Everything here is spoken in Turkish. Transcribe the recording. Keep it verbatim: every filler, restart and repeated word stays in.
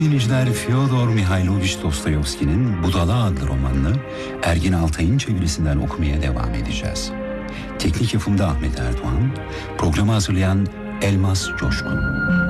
Dinleyiciler, Fyodor Mihailovich Dostoyevski'nin Budala adlı romanını Ergin Altay'ın çevirisinden okumaya devam edeceğiz. Teknik yapımda Ahmet Erdoğan, programı hazırlayan Elmas Coşkun.